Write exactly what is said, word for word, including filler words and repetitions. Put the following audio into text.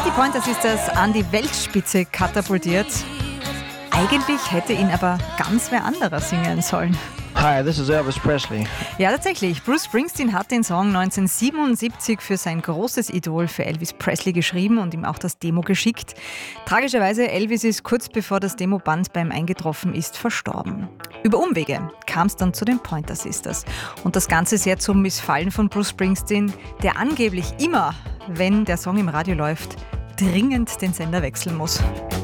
die Pointer Sisters an die Weltspitze katapultiert. Eigentlich hätte ihn aber ganz wer anderer singen sollen. Hi, this is Elvis Presley. Ja, tatsächlich. Bruce Springsteen hat den Song neunzehnhundertsiebenundsiebzig für sein großes Idol, für Elvis Presley, geschrieben und ihm auch das Demo geschickt. Tragischerweise, Elvis ist kurz bevor das Demoband beim eingetroffen ist, verstorben. Über Umwege kam es dann zu den Pointer Sisters. Und das Ganze sehr zum Missfallen von Bruce Springsteen, der angeblich immer, wenn der Song im Radio läuft, dringend den Sender wechseln muss.